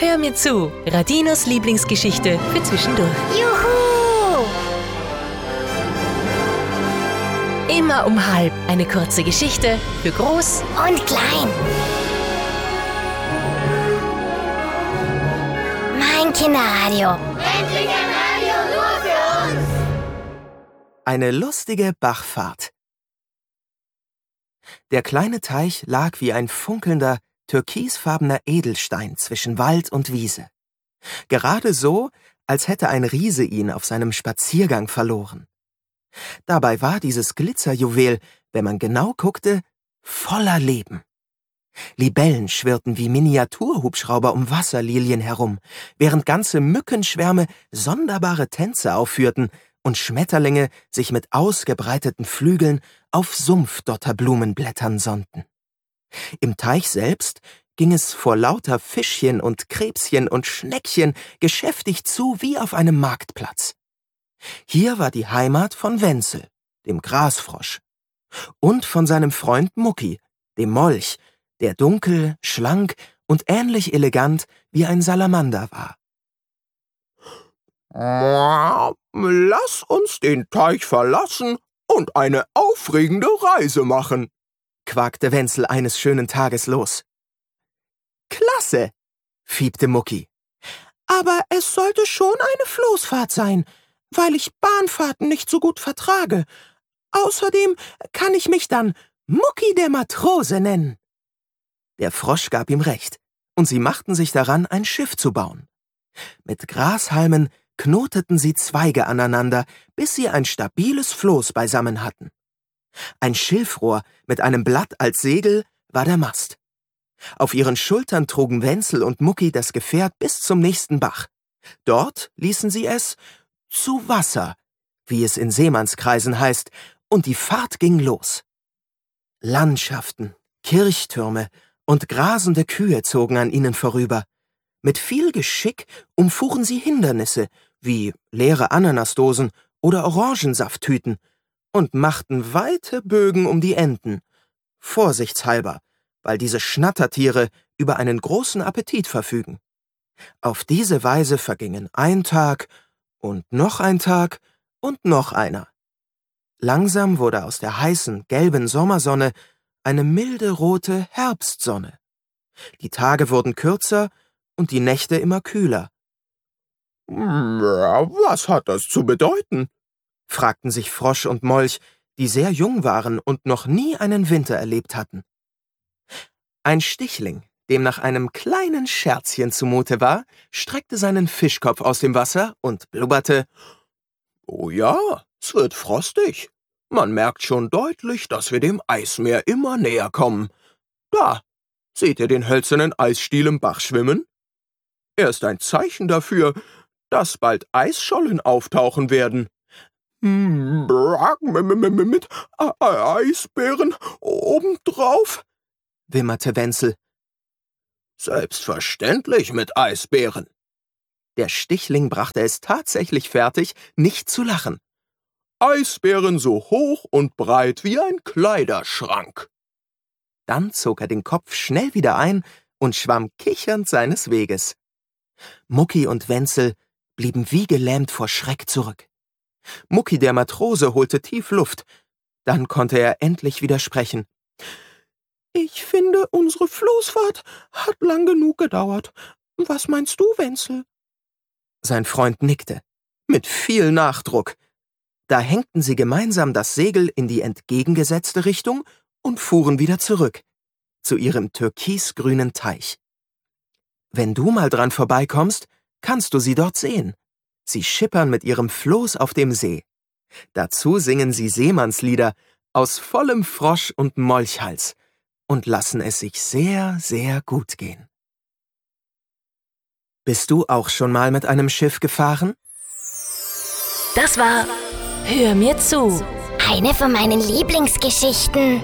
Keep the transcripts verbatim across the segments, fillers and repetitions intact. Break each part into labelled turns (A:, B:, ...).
A: Hör mir zu, Radinos Lieblingsgeschichte für zwischendurch.
B: Juhu!
A: Immer um halb eine kurze Geschichte für groß
B: Und klein. Mein Kinderradio.
C: Endlich ein Radio nur für uns!
D: Eine lustige Bachfahrt. Der kleine Teich lag wie ein funkelnder, türkisfarbener Edelstein zwischen Wald und Wiese. Gerade so, als hätte ein Riese ihn auf seinem Spaziergang verloren. Dabei war dieses Glitzerjuwel, wenn man genau guckte, voller Leben. Libellen schwirrten wie Miniaturhubschrauber um Wasserlilien herum, während ganze Mückenschwärme sonderbare Tänze aufführten und Schmetterlinge sich mit ausgebreiteten Flügeln auf Sumpfdotterblumenblättern sonnten. Im Teich selbst ging es vor lauter Fischchen und Krebschen und Schneckchen geschäftig zu wie auf einem Marktplatz. Hier war die Heimat von Wenzel, dem Grasfrosch, und von seinem Freund Mucki, dem Molch, der dunkel, schlank und ähnlich elegant wie ein Salamander war.
E: Lass uns den Teich verlassen und eine aufregende Reise machen,
D: quakte Wenzel eines schönen Tages los. Klasse, fiebte Mucki. Aber es sollte schon eine Floßfahrt sein, weil ich Bahnfahrten nicht so gut vertrage. Außerdem kann ich mich dann Mucki der Matrose nennen. Der Frosch gab ihm recht, und sie machten sich daran, ein Schiff zu bauen. Mit Grashalmen knoteten sie Zweige aneinander, bis sie ein stabiles Floß beisammen hatten. Ein Schilfrohr mit einem Blatt als Segel war der Mast. Auf ihren Schultern trugen Wenzel und Mucki das Gefährt bis zum nächsten Bach. Dort ließen sie es zu Wasser, wie es in Seemannskreisen heißt, und die Fahrt ging los. Landschaften, Kirchtürme und grasende Kühe zogen an ihnen vorüber. Mit viel Geschick umfuhren sie Hindernisse, wie leere Ananasdosen oder Orangensafttüten, und machten weite Bögen um die Enden, vorsichtshalber, weil diese Schnattertiere über einen großen Appetit verfügen. Auf diese Weise vergingen ein Tag und noch ein Tag und noch einer. Langsam wurde aus der heißen, gelben Sommersonne eine milde rote Herbstsonne. Die Tage wurden kürzer und die Nächte immer kühler.
E: Was hat das zu bedeuten?
D: Fragten sich Frosch und Molch, die sehr jung waren und noch nie einen Winter erlebt hatten. Ein Stichling, dem nach einem kleinen Scherzchen zumute war, streckte seinen Fischkopf aus dem Wasser und blubberte:
E: Oh ja, es wird frostig. Man merkt schon deutlich, dass wir dem Eismeer immer näher kommen. Da, seht ihr den hölzernen Eisstiel im Bach schwimmen? Er ist ein Zeichen dafür, dass bald Eisschollen auftauchen werden. Mit Eisbären obendrauf?
D: Wimmerte Wenzel.
E: Selbstverständlich mit Eisbären.
D: Der Stichling brachte es tatsächlich fertig, nicht zu lachen.
E: Eisbären so hoch und breit wie ein Kleiderschrank.
D: Dann zog er den Kopf schnell wieder ein und schwamm kichernd seines Weges. Mucki und Wenzel blieben wie gelähmt vor Schreck zurück. Mucki der Matrose holte tief Luft. Dann konnte er endlich wieder sprechen. »Ich finde, unsere Floßfahrt hat lang genug gedauert. Was meinst du, Wenzel?« Sein Freund nickte, mit viel Nachdruck. Da hängten sie gemeinsam das Segel in die entgegengesetzte Richtung und fuhren wieder zurück, zu ihrem türkisgrünen Teich. Wenn du mal dran vorbeikommst, kannst du sie dort sehen. Sie schippern mit ihrem Floß auf dem See. Dazu singen sie Seemannslieder aus vollem Frosch- und Molchhals und lassen es sich sehr, sehr gut gehen. Bist du auch schon mal mit einem Schiff gefahren?
A: Das war Hör mir zu.
B: Eine von meinen Lieblingsgeschichten.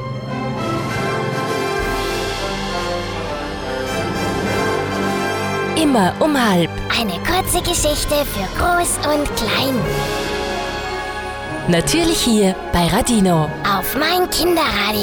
A: Immer um halb.
B: Eine kurze Geschichte für Groß und Klein.
A: Natürlich hier bei Radino.
B: Auf mein Kinderradio.